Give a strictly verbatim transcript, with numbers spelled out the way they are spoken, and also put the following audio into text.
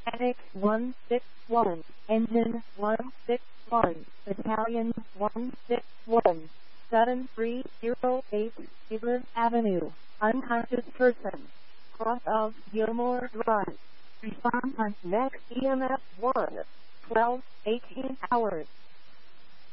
Attic one six one, Engine one six one, Battalion one six one, seven three zero eight, Cleveland Avenue, unconscious person, cross of Gilmore Drive. Respond on next E M S one, twelve eighteen hours.